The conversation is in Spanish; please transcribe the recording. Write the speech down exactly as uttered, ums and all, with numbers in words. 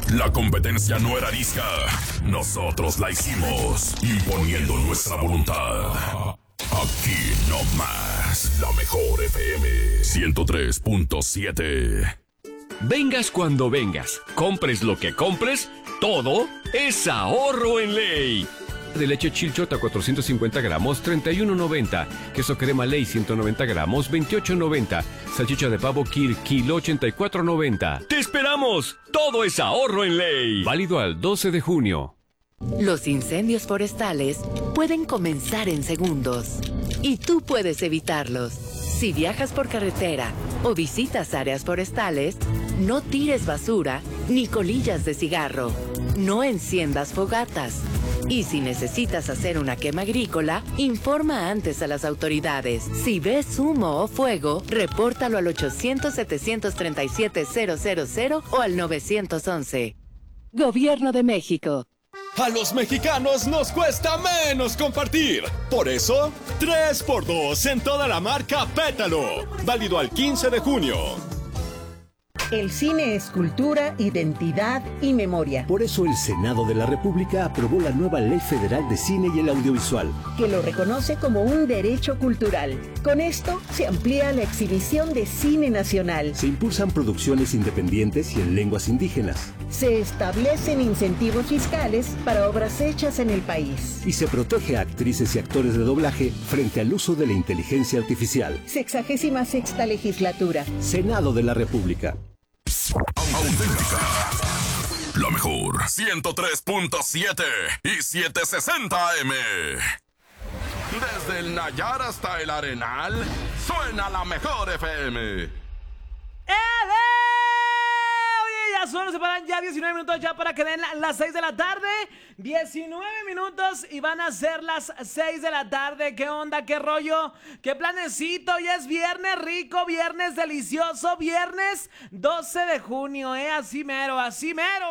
La competencia no era arisca, nosotros la hicimos, imponiendo nuestra voluntad. Aquí no más, la mejor F M ciento tres punto siete. Vengas cuando vengas, compres lo que compres, todo es ahorro en Ley. De leche Chilchota cuatrocientos cincuenta gramos, treinta y uno noventa. Queso crema Ley ciento noventa gramos, veintiocho noventa. Salchicha de pavo Kir, kilo ochenta y cuatro noventa. ¡Te esperamos! Todo es ahorro en Ley. Válido al doce de junio. Los incendios forestales pueden comenzar en segundos y tú puedes evitarlos. Si viajas por carretera o visitas áreas forestales, no tires basura ni colillas de cigarro. No enciendas fogatas. Y si necesitas hacer una quema agrícola, informa antes a las autoridades. Si ves humo o fuego, repórtalo al ochocientos, setecientos treinta y siete, cero cero cero o al nueve once. Gobierno de México. A los mexicanos nos cuesta menos compartir. Por eso, tres por dos en toda la marca Pétalo. Válido al quince de junio. El cine es cultura, identidad y memoria. Por eso el Senado de la República aprobó la nueva Ley Federal de Cine y el Audiovisual, que lo reconoce como un derecho cultural. Con esto se amplía la exhibición de cine nacional. Se impulsan producciones independientes y en lenguas indígenas. Se establecen incentivos fiscales para obras hechas en el país. Y se protege a actrices y actores de doblaje frente al uso de la inteligencia artificial. Sexagésima sexta legislatura. Senado de la República. Auténtica. La mejor. ciento tres punto siete y setecientos sesenta A M. Desde el Nayar hasta el Arenal, suena la mejor F M. ¡Ele! Oye, ya solo se paran ya diecinueve minutos ya para que den las seis de la tarde. diecinueve minutos y van a ser las seis de la tarde. ¿Qué onda? ¿Qué rollo? ¿Qué planecito? Ya es viernes rico, viernes delicioso, viernes doce de junio, ¿eh? Así mero, así mero.